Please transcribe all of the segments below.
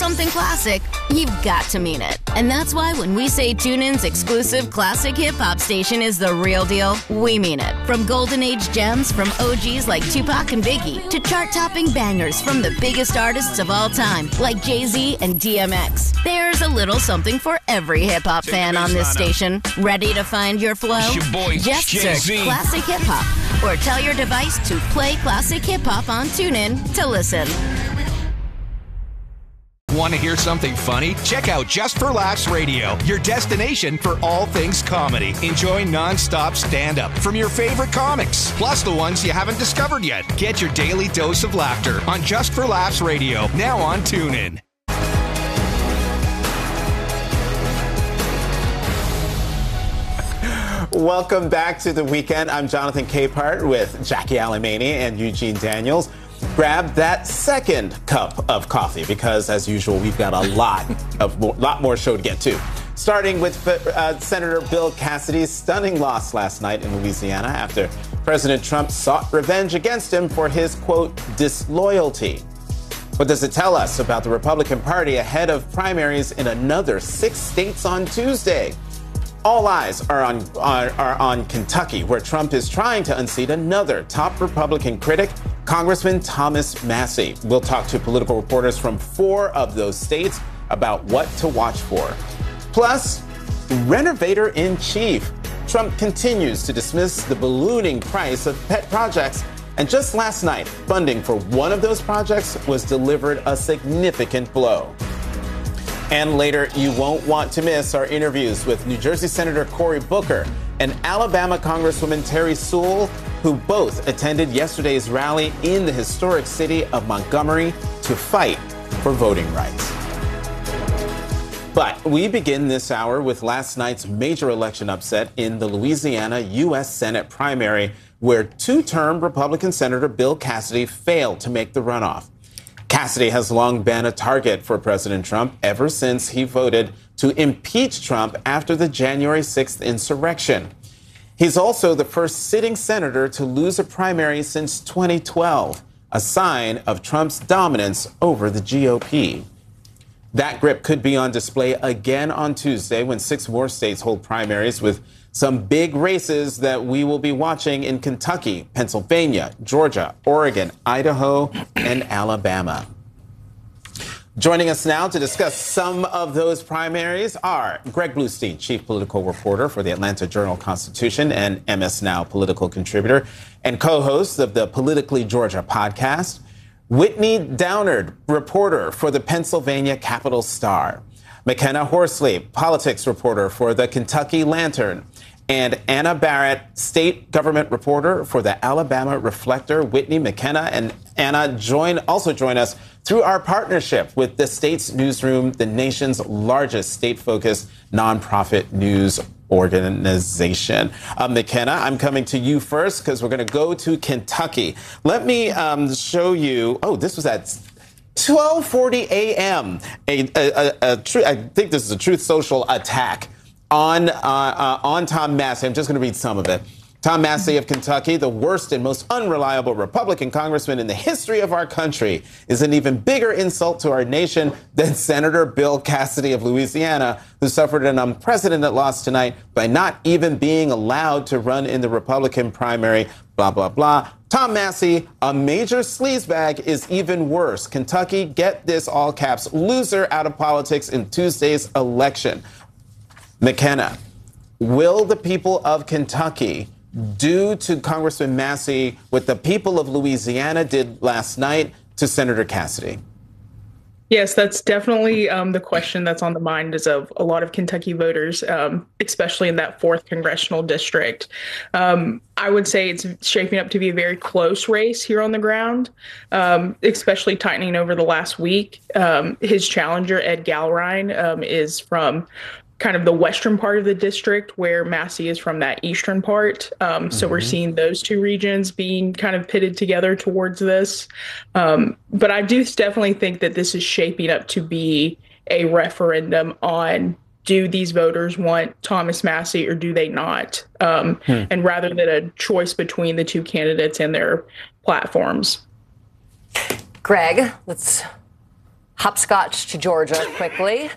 something classic, you've got to mean it. And that's why when we say TuneIn's exclusive classic hip-hop station is the real deal, we mean it. From golden age gems from OGs like Tupac and Biggie to chart-topping bangers from the biggest artists of all time like Jay-Z and DMX. There's a little something for every hip-hop fan on this station. Ready to find your flow? Just search Classic Hip Hop or tell your device to play Classic Hip Hop on TuneIn to listen. Want to hear something funny? Check out Just for Laughs Radio, your destination for all things comedy. Enjoy non-stop stand-up from your favorite comics, plus the ones you haven't discovered yet. Get your daily dose of laughter on Just for Laughs Radio, now on TuneIn. Welcome back to The Weekend. I'm Jonathan Capehart with Jackie Alemany and Eugene Daniels. Grab that second cup of coffee because, as usual, we've got a lot more show to get to. Starting with Senator Bill Cassidy's stunning loss last night in Louisiana after President Trump sought revenge against him for his, quote, disloyalty. What does it tell us about the Republican Party ahead of primaries in another 6 states on Tuesday? All eyes are on Kentucky, where Trump is trying to unseat another top Republican critic, Congressman Thomas Massie. We'll talk to political reporters from 4 of those states about what to watch for. Plus, renovator-in-chief. Trump continues to dismiss the ballooning price of pet projects. And just last night, funding for one of those projects was delivered a significant blow. And later, you won't want to miss our interviews with New Jersey Senator Cory Booker and Alabama Congresswoman Terry Sewell, who both attended yesterday's rally in the historic city of Montgomery to fight for voting rights. But we begin this hour with last night's major election upset in the Louisiana U.S. Senate primary, where 2-term Republican Senator Bill Cassidy failed to make the runoff. Cassidy has long been a target for President Trump ever since he voted to impeach Trump after the January 6th insurrection. He's also the first sitting senator to lose a primary since 2012, a sign of Trump's dominance over the GOP. That grip could be on display again on Tuesday when 6 more states hold primaries, with some big races that we will be watching in Kentucky, Pennsylvania, Georgia, Oregon, Idaho, and Alabama. Joining us now to discuss some of those primaries are Greg Bluestein, chief political reporter for the Atlanta Journal-Constitution and MS Now political contributor and co-host of the Politically Georgia podcast, Whitney Downard, reporter for the Pennsylvania Capital Star, McKenna Horsley, politics reporter for the Kentucky Lantern, and Anna Barrett, state government reporter for the Alabama Reflector. Whitney, McKenna, and Anna also join us through our partnership with the State's Newsroom, the nation's largest state-focused nonprofit news organization. McKenna, I'm coming to you first because we're going to go to Kentucky. Let me show you. Oh, this was at 12:40 a.m. I think this is a Truth Social attack on Tom Massie. I'm just going to read some of it. Tom Massie of Kentucky, the worst and most unreliable Republican congressman in the history of our country, is an even bigger insult to our nation than Senator Bill Cassidy of Louisiana, who suffered an unprecedented loss tonight by not even being allowed to run in the Republican primary, blah, blah, blah. Tom Massie, a major sleazebag, is even worse. Kentucky, get this, all caps, loser out of politics in Tuesday's election. McKenna, will the people of Kentucky do to Congressman Massie what the people of Louisiana did last night to Senator Cassidy? Yes, that's definitely the question that's on the minds of a lot of Kentucky voters, especially in that 4th congressional district. I would say it's shaping up to be a very close race here on the ground, especially tightening over the last week. His challenger, Ed Gallrein, is from kind of the western part of the district, where Massie is from that eastern part. So we're seeing those 2 regions being kind of pitted together towards this. But I do definitely think that this is shaping up to be a referendum on, do these voters want Thomas Massie or do they not? And rather than a choice between the 2 candidates and their platforms. Greg, let's hopscotch to Georgia quickly.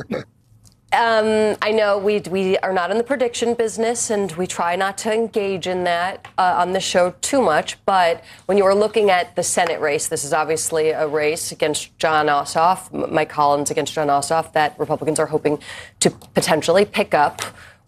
I know we are not in the prediction business, and we try not to engage in that on the show too much. But when you are looking at the Senate race, this is obviously a race against Jon Ossoff, Mike Collins against Jon Ossoff, that Republicans are hoping to potentially pick up.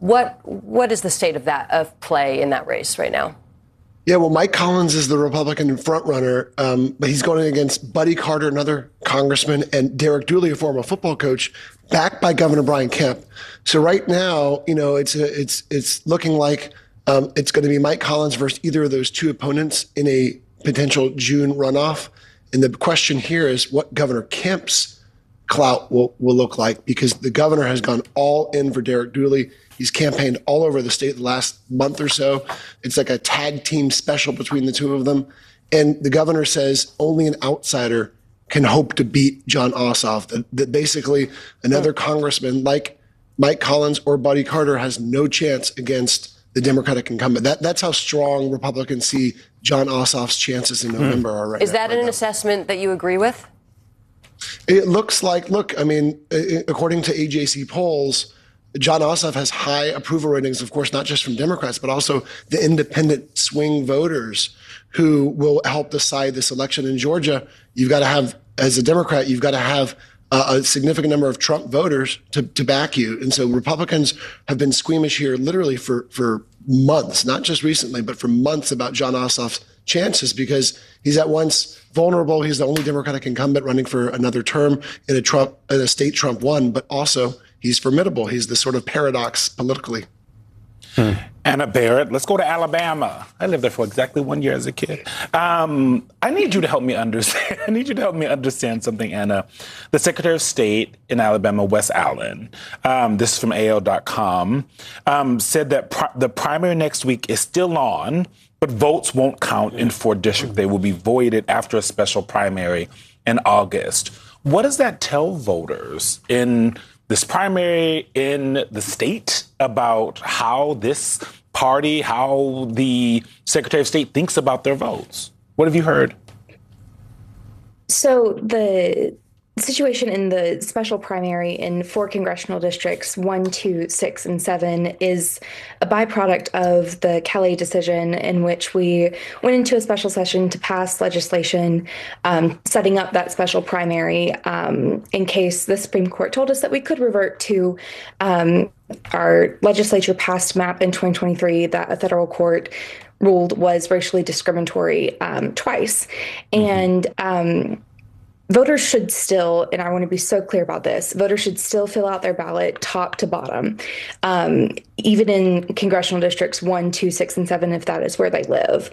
What is the state of play in that race right now? Yeah, well, Mike Collins is the Republican frontrunner, but he's going against Buddy Carter, another congressman, and Derek Dooley, a former football coach, backed by Governor Brian Kemp. So right now, it's looking like it's going to be Mike Collins versus either of those two opponents in a potential June runoff. And the question here is what Governor Kemp's clout will look like, because the governor has gone all in for Derek Dooley. He's campaigned all over the state the last month or so. It's like a tag team special between the two of them. And the governor says only an outsider can hope to beat Jon Ossoff. That basically another congressman like Mike Collins or Buddy Carter has no chance against the Democratic incumbent. That's how strong Republicans see Jon Ossoff's chances in November are right now. Is that an assessment that you agree with? It looks like, according to AJC polls, Jon Ossoff has high approval ratings, of course, not just from Democrats, but also the independent swing voters who will help decide this election in Georgia. You've got to have, as a Democrat, you've got to have a significant number of Trump voters to back you. And so Republicans have been squeamish here literally for months, not just recently, but for months about Jon Ossoff's chances, because he's at once vulnerable. He's the only Democratic incumbent running for another term in a state Trump won, but also he's formidable. He's the sort of paradox politically. Anna Barrett, let's go to Alabama. I lived there for exactly 1 year as a kid. I need you to help me understand. I need you to help me understand something, Anna. The Secretary of State in Alabama, Wes Allen, this is from AL.com, said that the primary next week is still on, but votes won't count in 4 districts. They will be voided after a special primary in August. What does that tell voters in this primary in the state about how this party, how the Secretary of State thinks about their votes? What have you heard? So the situation in the special primary in 4 congressional districts, 1, 2, 6, and 7, is a byproduct of the Kelly decision, in which we went into a special session to pass legislation setting up that special primary in case the Supreme Court told us that we could revert to our legislature passed map in 2023 that a federal court ruled was racially discriminatory twice. And voters should still, and I want to be so clear about this, voters should still fill out their ballot top to bottom, even in congressional districts 1, 2, 6, and 7, if that is where they live.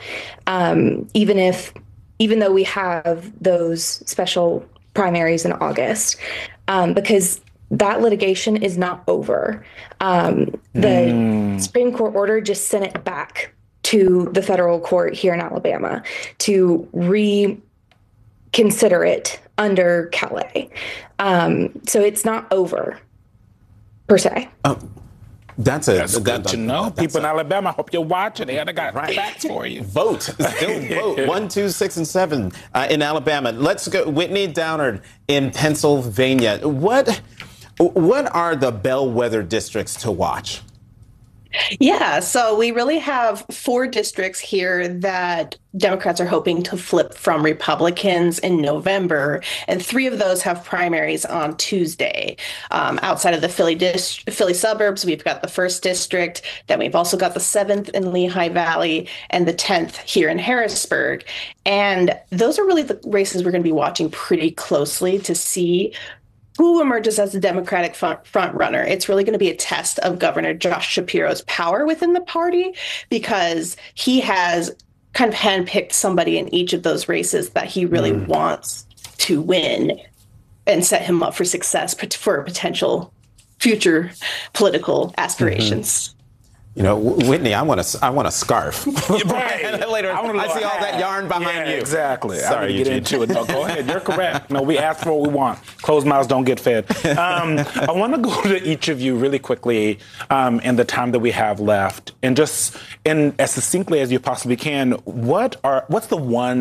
Even though we have those special primaries in August, because that litigation is not over. The Supreme Court order just sent it back to the federal court here in Alabama to reconsider it under Calais. So it's not over, per se. That's good to know. People in Alabama, I hope you're watching. I got facts for you. Vote. Still vote. 1, 2, 6, and 7 in Alabama. Let's go. Whitney Downard in Pennsylvania. What are the bellwether districts to watch? Yeah, so we really have 4 districts here that Democrats are hoping to flip from Republicans in November, and 3 of those have primaries on Tuesday. Outside of the Philly suburbs, we've got the 1st district, then we've also got the 7th in Lehigh Valley, and the 10th here in Harrisburg. And those are really the races we're going to be watching pretty closely to see who emerges as the Democratic front runner. It's really going to be a test of Governor Josh Shapiro's power within the party, because he has kind of handpicked somebody in each of those races that he really wants to win and set him up for success for potential future political aspirations. You know, Whitney, I want a scarf. Right. Later, I see all that yarn behind you. Exactly. Sorry, I'm going to get into it. No, go ahead. You're correct. No, we ask for what we want. Closed mouths don't get fed. I want to go to each of you really quickly in the time that we have left, and just as succinctly as you possibly can, what's the one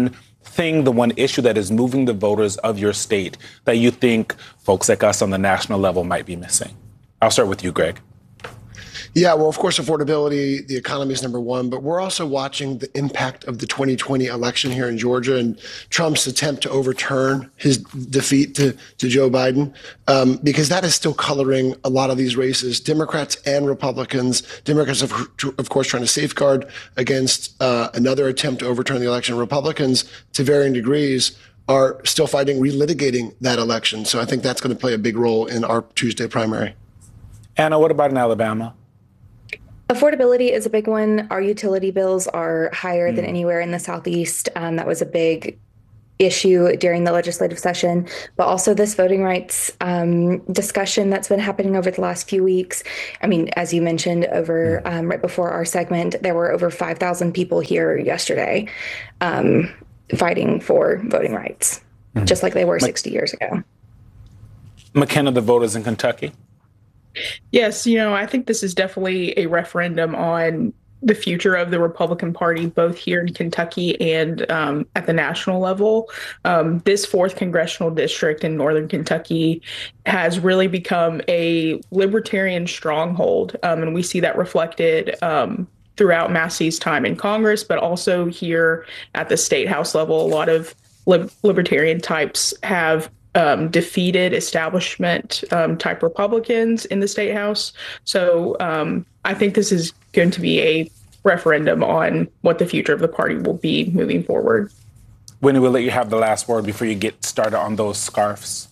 thing, the one issue that is moving the voters of your state that you think folks like us on the national level might be missing? I'll start with you, Greg. Yeah, well, of course, affordability, the economy is number one, but we're also watching the impact of the 2020 election here in Georgia and Trump's attempt to overturn his defeat to Joe Biden, because that is still coloring a lot of these races, Democrats and Republicans. Democrats, of course, trying to safeguard against another attempt to overturn the election. Republicans, to varying degrees, are still fighting, relitigating that election. So I think that's going to play a big role in our Tuesday primary. Anna, what about in Alabama? Affordability is a big one. Our utility bills are higher than anywhere in the Southeast. That was a big issue during the legislative session, but also this voting rights discussion that's been happening over the last few weeks. I mean, as you mentioned, over right before our segment, there were over 5,000 people here yesterday fighting for voting rights, just like they were 60 years ago. McKenna, the voters in Kentucky? Yes, I think this is definitely a referendum on the future of the Republican Party, both here in Kentucky and at the national level. This 4th congressional district in northern Kentucky has really become a libertarian stronghold, and we see that reflected throughout Massey's time in Congress, but also here at the state house level. A lot of libertarian types have defeated establishment type Republicans in the state house. So I think this is going to be a referendum on what the future of the party will be moving forward. Winnie, we'll let you have the last word before you get started on those scarves.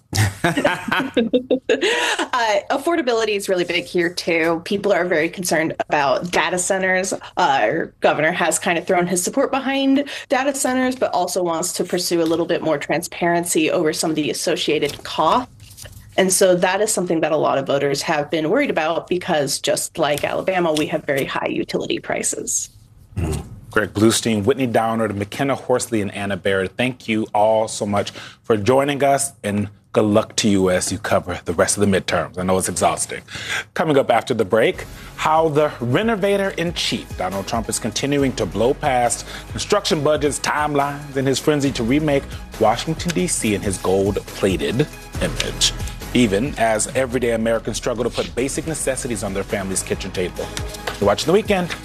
Affordability is really big here, too. People are very concerned about data centers. Our governor has kind of thrown his support behind data centers, but also wants to pursue a little bit more transparency over some of the associated costs. And so that is something that a lot of voters have been worried about because just like Alabama, we have very high utility prices. Greg Bluestein, Whitney Downer, McKenna Horsley, and Anna Barrett, thank you all so much for joining us, and good luck to you as you cover the rest of the midterms. I know it's exhausting. Coming up after the break, how the renovator-in-chief, Donald Trump, is continuing to blow past construction budgets, timelines, and his frenzy to remake Washington, D.C. in his gold-plated image, even as everyday Americans struggle to put basic necessities on their family's kitchen table. You're watching The Weekend.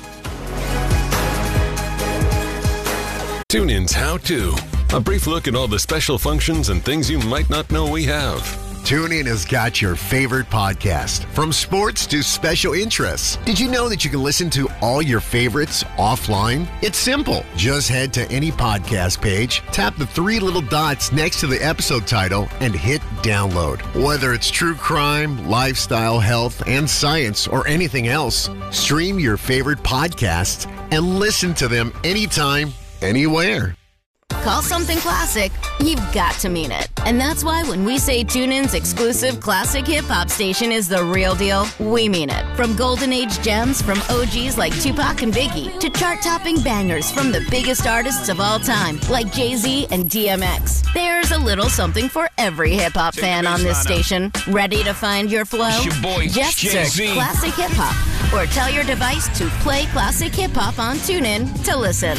TuneIn's How To. A brief look at all the special functions and things you might not know we have. TuneIn has got your favorite podcast, from sports to special interests. Did you know that you can listen to all your favorites offline? It's simple. Just head to any podcast page, tap the 3 little dots next to the episode title, and hit download. Whether it's true crime, lifestyle, health, and science, or anything else, stream your favorite podcasts and listen to them anytime, anywhere. Call something classic, you've got to mean it. And that's why when we say TuneIn's exclusive classic hip-hop station is the real deal, we mean it. From golden age gems from OGs like Tupac and Biggie to chart-topping bangers from the biggest artists of all time like Jay-Z and DMX. There's a little something for every hip-hop fan on this station. Ready to find your flow? It's your boy, Just Jay-Z. search Classic Hip Hop or tell your device to play Classic Hip Hop on TuneIn to listen.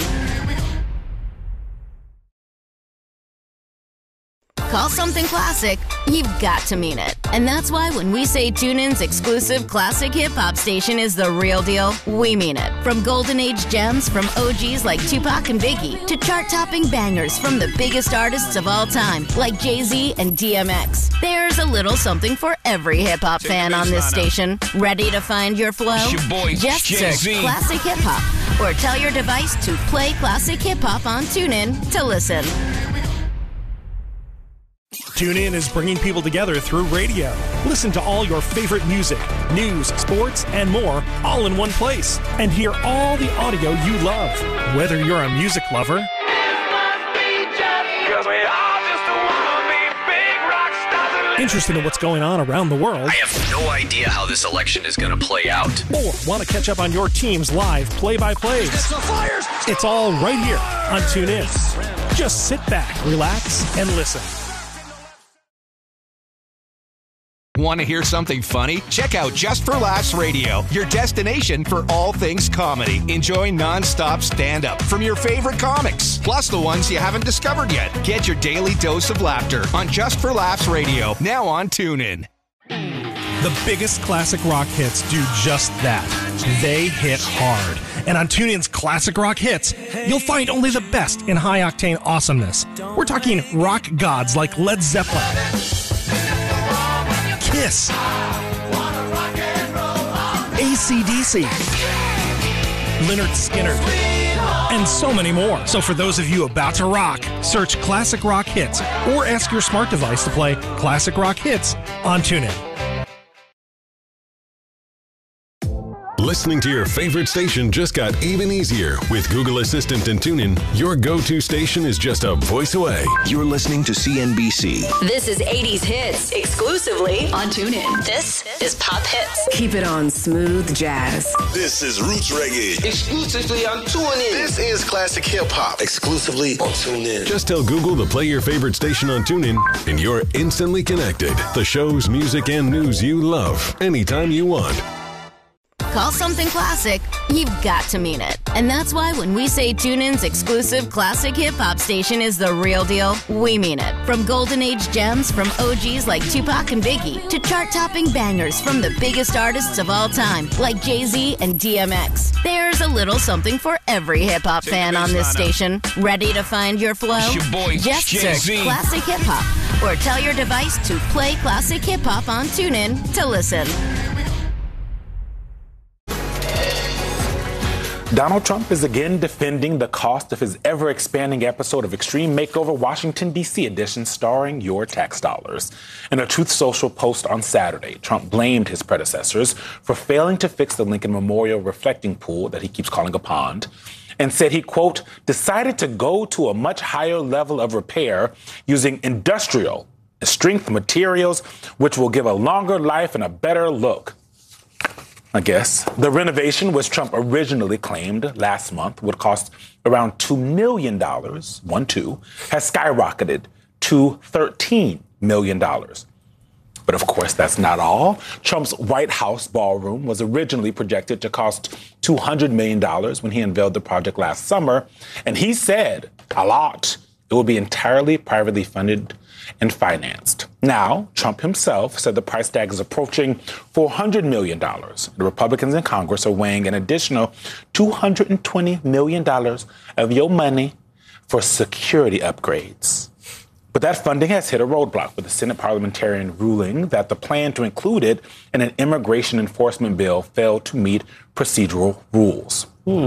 Call something classic, you've got to mean it. And that's why when we say TuneIn's exclusive classic hip-hop station is the real deal, we mean it. From golden age gems from OGs like Tupac and Biggie to chart-topping bangers from the biggest artists of all time like Jay-Z and DMX. There's a little something for every hip-hop fan on this station. Ready to find your flow? It's your boy, Just Jay-Z. search Classic Hip Hop or tell your device to play Classic Hip Hop on TuneIn to listen. TuneIn is bringing people together through radio. Listen to all your favorite music, news, sports, and more all in one place. And hear all the audio you love. Whether you're a music lover interested in what's going on around the world, I have no idea how this election is going to play out, or want to catch up on your team's live play-by-plays, it's all right here on TuneIn. Just sit back, relax, and listen. Want to hear something funny? Check out Just for Laughs Radio, your destination for all things comedy. Enjoy non-stop stand-up from your favorite comics, plus the ones you haven't discovered yet. Get your daily dose of laughter on Just for Laughs Radio, now on TuneIn. The biggest classic rock hits do just that. They hit hard. And on TuneIn's Classic Rock Hits, you'll find only the best in high-octane awesomeness. We're talking rock gods like Led Zeppelin, Kiss, AC/DC, Lynyrd Skynyrd, and so many more. So for those of you about to rock, search Classic Rock Hits or ask your smart device to play Classic Rock Hits on TuneIn. Listening to your favorite station just got even easier. With Google Assistant and TuneIn, your go-to station is just a voice away. You're listening to CNBC. This is 80s Hits, exclusively on TuneIn. This is Pop Hits. Keep it on smooth jazz. This is Roots Reggae, exclusively on TuneIn. This is Classic Hip Hop, exclusively on TuneIn. Just tell Google to play your favorite station on TuneIn, and you're instantly connected. The shows, music, and news you love, anytime you want. Call something classic, you've got to mean it. And that's why when we say TuneIn's exclusive classic hip-hop station is the real deal, we mean it. From Golden Age gems from OGs like Tupac and Biggie, to chart-topping bangers from the biggest artists of all time, like Jay-Z and DMX. There's a little something for every hip-hop fan on this station. Ready to find your flow? It's your boy, Just Jay-Z. search Classic Hip-Hop, or tell your device to play Classic Hip-Hop on TuneIn to listen. Donald Trump is again defending the cost of his ever-expanding episode of Extreme Makeover Washington, D.C. edition starring your tax dollars. In a Truth Social post on Saturday, Trump blamed his predecessors for failing to fix the Lincoln Memorial reflecting pool that he keeps calling a pond, and said he, quote, decided to go to a much higher level of repair using industrial strength materials, which will give a longer life and a better look. I guess. The renovation, which Trump originally claimed last month would cost around $2 million, has skyrocketed to $13 million. But of course, that's not all. Trump's White House ballroom was originally projected to cost $200 million when he unveiled the project last summer. And he said a lot. It will be entirely privately funded and financed. Now, Trump himself said the price tag is approaching $400 million. The Republicans in Congress are weighing an additional $220 million of your money for security upgrades. But that funding has hit a roadblock with the Senate parliamentarian ruling that the plan to include it in an immigration enforcement bill failed to meet procedural rules.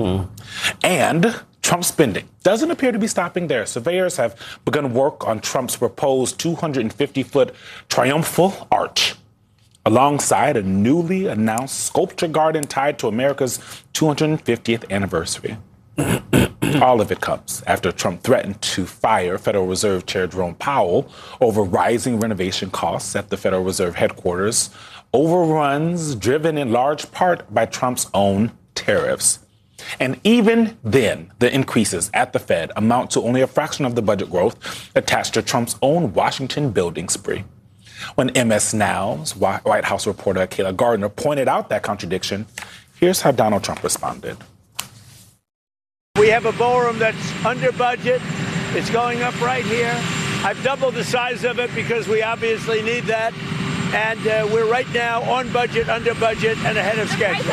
And Trump's spending doesn't appear to be stopping there. Surveyors have begun work on Trump's proposed 250-foot triumphal arch, alongside a newly announced sculpture garden tied to America's 250th anniversary. All of it comes after Trump threatened to fire Federal Reserve Chair Jerome Powell over rising renovation costs at the Federal Reserve headquarters, overruns driven in large part by Trump's own tariffs. And even then, the increases at the Fed amount to only a fraction of the budget growth attached to Trump's own Washington building spree. When MS Now's White House reporter Kayla Gardner pointed out that contradiction, here's how Donald Trump responded. We have a ballroom that's under budget. It's going up right here. I've doubled the size of it because we obviously need that. And we're right now on budget, under budget, and ahead of schedule.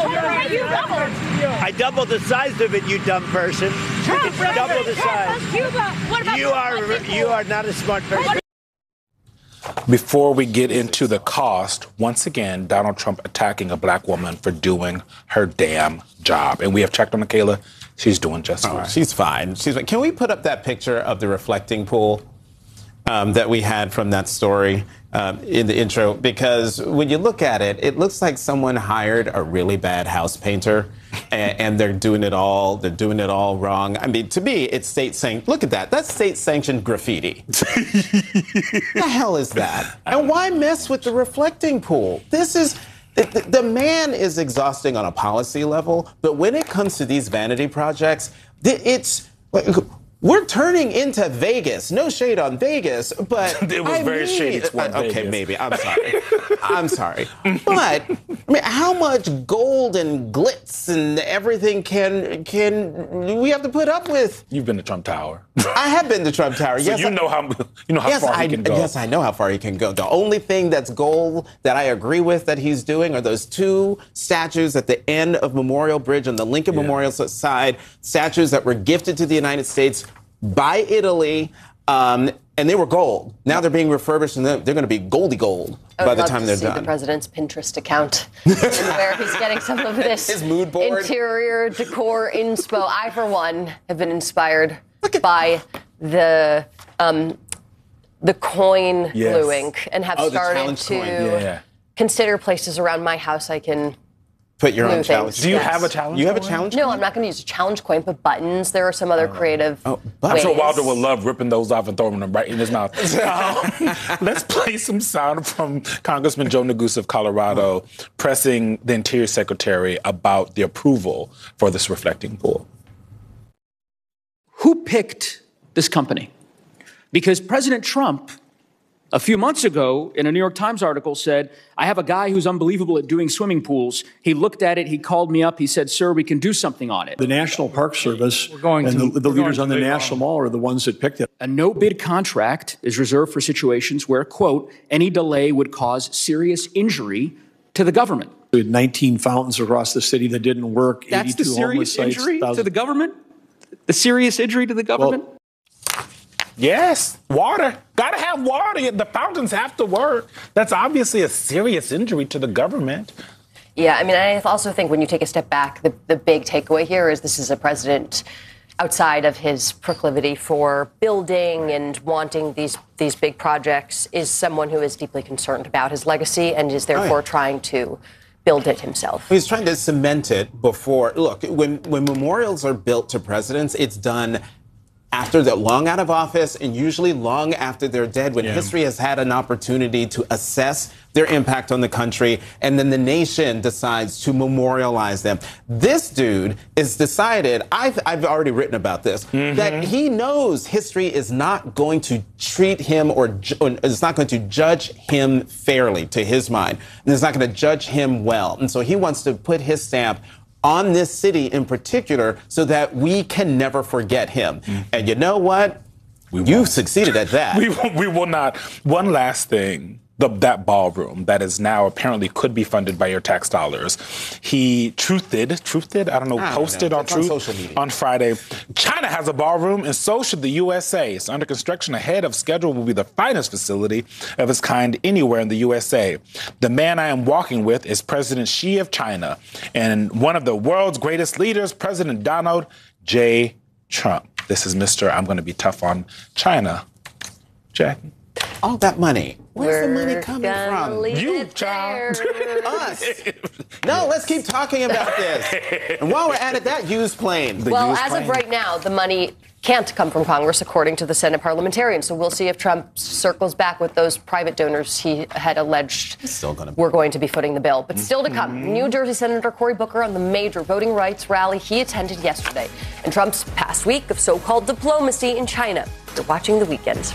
I doubled the size of it, you dumb person. Double the size. You are not a smart person. Before we get into the cost, once again, Donald Trump attacking a black woman for doing her damn job. And we have checked on Michaela. She's doing just fine. She's fine. Can we put up that picture of the reflecting pool that we had from that story in the intro? Because when you look at it, it looks like someone hired a really bad house painter, and they're doing it all. They're doing it all wrong. I mean, to me, it's state-sanctioned. Look at that. That's state-sanctioned graffiti. The hell is that? And why mess with the reflecting pool? This is. The man is exhausting on a policy level, but when it comes to these vanity projects, it's we're turning into Vegas. No shade on Vegas, but it was very shady toward Vegas. Okay, maybe. I'm sorry. I'm sorry. But I mean, how much gold and glitz and everything can we have to put up with? You've been to Trump Tower. I have been to Trump Tower. So yes, you know how far he can go. Yes, I know how far he can go. The only thing that's gold that I agree with that he's doing are those two statues at the end of Memorial Bridge on the Lincoln Memorial side, statues that were gifted to the United States by Italy, and they were gold. Now they're being refurbished, and they're going to be goldy gold by the time they're done. The president's Pinterest account and where he's getting some of this his mood board, interior decor inspo. I, for one, have been inspired by the coin blue ink and have started to consider places around my house I can put your own challenge. Do you have a challenge? You have a challenge? No, I'm not going to use a challenge coin, but buttons. There are some other creative ways. I'm sure Walter would love ripping those off and throwing them right in his mouth. Let's play some sound from Congressman Joe Neguse of Colorado pressing the Interior Secretary about the approval for this reflecting pool. Who picked this company? Because President Trump, a few months ago, in a New York Times article said, I have a guy who's unbelievable at doing swimming pools. He looked at it. He called me up. He said, sir, we can do something on it. The National Park Service and the leaders on the National Mall are the ones that picked it. A no-bid contract is reserved for situations where, quote, any delay would cause serious injury to the government. We had 19 fountains across the city that didn't work. That's the serious injury to the government? The serious injury to the government? Well, yes, water. Gotta have water. The fountains have to work. That's obviously a serious injury to the government. Yeah, I mean, I also think when you take a step back, the big takeaway here is this is a president outside of his proclivity for building and wanting these big projects, is someone who is deeply concerned about his legacy and is therefore trying to build it himself. He's trying to cement it before. Look, when memorials are built to presidents, it's done after they're long out of office and usually long after they're dead, when history has had an opportunity to assess their impact on the country, and then the nation decides to memorialize them. This dude is decided, I've already written about this, that he knows history is not going to treat him or is not going to judge him fairly, to his mind, and it's not going to judge him well. And so he wants to put his stamp on this city in particular so that we can never forget him. And you know what? You succeeded at that. We will not. One last thing. That ballroom that is now apparently could be funded by your tax dollars. He posted on Truth on Friday. China has a ballroom and so should the USA. It's under construction ahead of schedule, will be the finest facility of its kind anywhere in the USA. The man I am walking with is President Xi of China and one of the world's greatest leaders, President Donald J. Trump. This is Mr. I'm going to be tough on China. Jackie. All that money. Where's the money coming from? You, child. Us. No, let's keep talking about this. And while we're at it, that used plane. As of right now, the money can't come from Congress, according to the Senate parliamentarians. So we'll see if Trump circles back with those private donors he had alleged were going to be footing the bill. But still to come, New Jersey Senator Cory Booker on the major voting rights rally he attended yesterday, and Trump's past week of so-called diplomacy in China. You're watching The Weekend.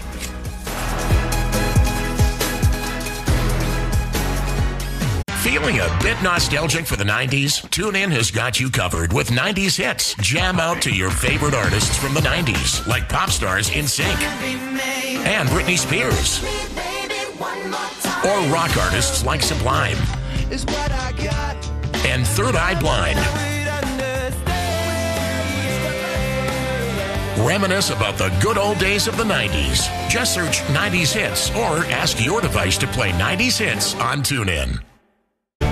Feeling a bit nostalgic for the 90s? TuneIn has got you covered with 90s hits. Jam out to your favorite artists from the 90s, like pop stars NSYNC and Britney Spears, or rock artists like Sublime and Third Eye Blind. Reminisce about the good old days of the 90s. Just search 90s hits or ask your device to play 90s hits on TuneIn.